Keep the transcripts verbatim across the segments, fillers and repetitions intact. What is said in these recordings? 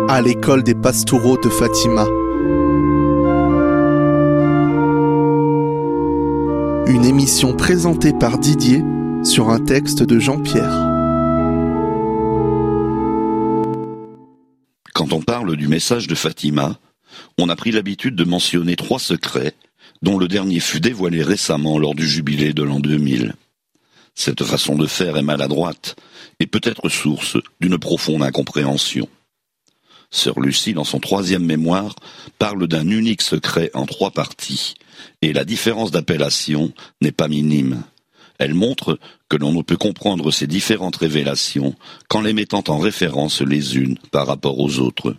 à l'école des Pastoureaux de Fatima. Une émission présentée par Didier sur un texte de Jean-Pierre. Quand on parle du message de Fatima, on a pris l'habitude de mentionner trois secrets, dont le dernier fut dévoilé récemment lors du jubilé de l'an deux mille. Cette façon de faire est maladroite et peut être source d'une profonde incompréhension. Sœur Lucie, dans son troisième mémoire, parle d'un unique secret en trois parties, et la différence d'appellation n'est pas minime. Elle montre que l'on ne peut comprendre ces différentes révélations qu'en les mettant en référence les unes par rapport aux autres.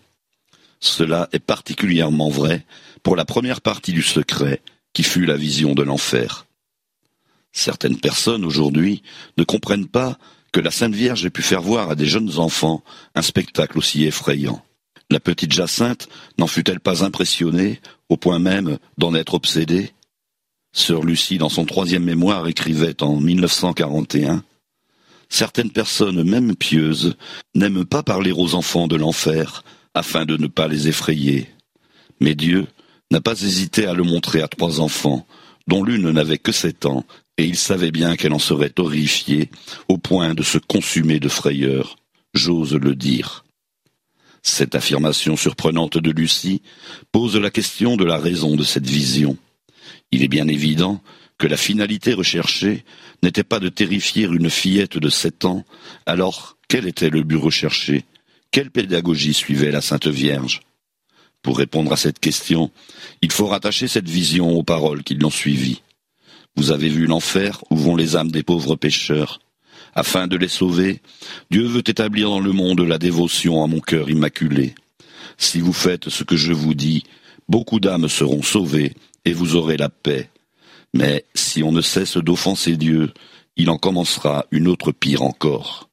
Cela est particulièrement vrai pour la première partie du secret, qui fut la vision de l'enfer. Certaines personnes, aujourd'hui, ne comprennent pas que la Sainte Vierge ait pu faire voir à des jeunes enfants un spectacle aussi effrayant. La petite Jacinthe n'en fut-elle pas impressionnée, au point même d'en être obsédée ? Sœur Lucie, dans son troisième mémoire, écrivait en mille neuf cent quarante et un « Certaines personnes, même pieuses, n'aiment pas parler aux enfants de l'enfer, afin de ne pas les effrayer. Mais Dieu n'a pas hésité à le montrer à trois enfants, dont l'une n'avait que sept ans, et il savait bien qu'elle en serait horrifiée, au point de se consumer de frayeur. J'ose le dire. » Cette affirmation surprenante de Lucie pose la question de la raison de cette vision. Il est bien évident que la finalité recherchée n'était pas de terrifier une fillette de sept ans, alors quel était le but recherché ? Quelle pédagogie suivait la Sainte Vierge ? Pour répondre à cette question, il faut rattacher cette vision aux paroles qui l'ont suivie. Vous avez vu l'enfer où vont les âmes des pauvres pécheurs. Afin de les sauver, Dieu veut établir dans le monde la dévotion à mon cœur immaculé. Si vous faites ce que je vous dis, beaucoup d'âmes seront sauvées et vous aurez la paix. Mais si on ne cesse d'offenser Dieu, il en commencera une autre pire encore.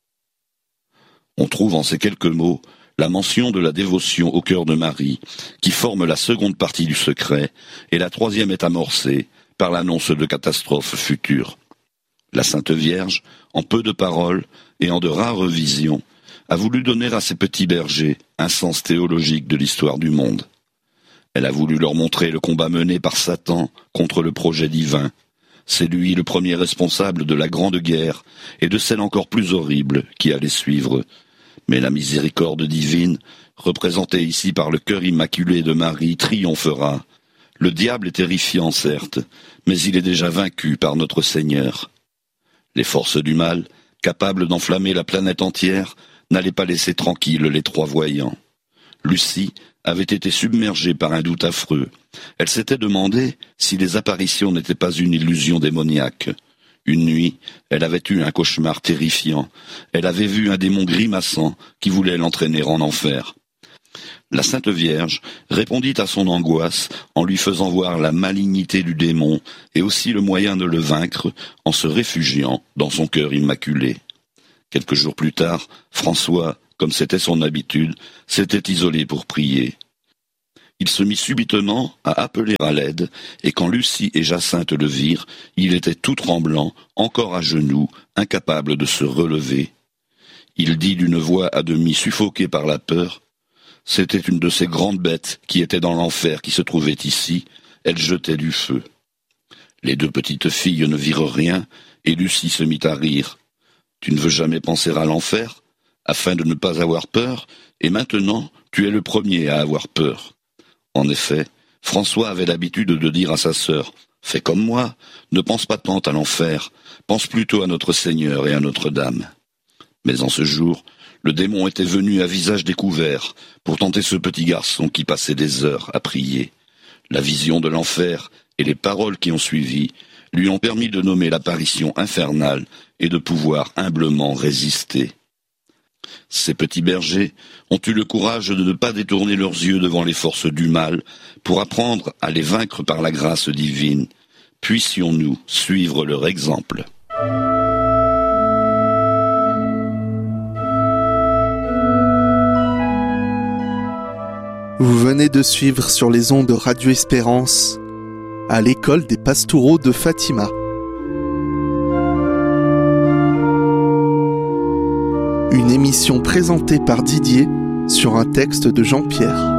On trouve en ces quelques mots la mention de la dévotion au cœur de Marie, qui forme la seconde partie du secret, et la troisième est amorcée par l'annonce de catastrophes futures. La Sainte Vierge, en peu de paroles et en de rares visions, a voulu donner à ces petits bergers un sens théologique de l'histoire du monde. Elle a voulu leur montrer le combat mené par Satan contre le projet divin. C'est lui le premier responsable de la grande guerre et de celle encore plus horrible qui allait suivre. Mais la miséricorde divine, représentée ici par le cœur immaculé de Marie, triomphera. Le diable est terrifiant, certes, mais il est déjà vaincu par notre Seigneur. Les forces du mal, capables d'enflammer la planète entière, n'allaient pas laisser tranquilles les trois voyants. Lucie avait été submergée par un doute affreux. Elle s'était demandé si les apparitions n'étaient pas une illusion démoniaque. Une nuit, elle avait eu un cauchemar terrifiant. Elle avait vu un démon grimaçant qui voulait l'entraîner en enfer. La Sainte Vierge répondit à son angoisse en lui faisant voir la malignité du démon et aussi le moyen de le vaincre en se réfugiant dans son cœur immaculé. Quelques jours plus tard, François, comme c'était son habitude, s'était isolé pour prier. Il se mit subitement à appeler à l'aide, et quand Lucie et Jacinthe le virent, il était tout tremblant, encore à genoux, incapable de se relever. Il dit d'une voix à demi suffoquée par la peur: « C'était une de ces grandes bêtes qui étaient dans l'enfer qui se trouvait ici, elle jetait du feu. » Les deux petites filles ne virent rien, et Lucie se mit à rire. « Tu ne veux jamais penser à l'enfer, afin de ne pas avoir peur, et maintenant tu es le premier à avoir peur. » En effet, François avait l'habitude de dire à sa sœur: « Fais comme moi, ne pense pas tant à l'enfer, pense plutôt à notre Seigneur et à Notre-Dame. » Mais en ce jour, le démon était venu à visage découvert pour tenter ce petit garçon qui passait des heures à prier. La vision de l'enfer et les paroles qui ont suivi lui ont permis de nommer l'apparition infernale et de pouvoir humblement résister. Ces petits bergers ont eu le courage de ne pas détourner leurs yeux devant les forces du mal pour apprendre à les vaincre par la grâce divine. Puissions-nous suivre leur exemple. Vous venez de suivre sur les ondes de Radio Espérance à l'école des Pastoureaux de Fatima. Une émission présentée par Didier sur un texte de Jean-Pierre.